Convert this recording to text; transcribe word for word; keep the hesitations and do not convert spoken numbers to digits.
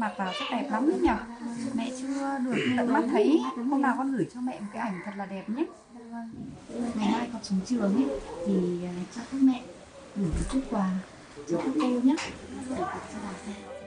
mặc vào rất đẹp lắm đấy nhở. Mẹ chưa được tận mắt thấy, hôm nào con gửi cho mẹ một cái ảnh thật là đẹp nhé. Ngày mai con xuống trường ấy thì cho các mẹ gửi một chút quà cho các cô nhé.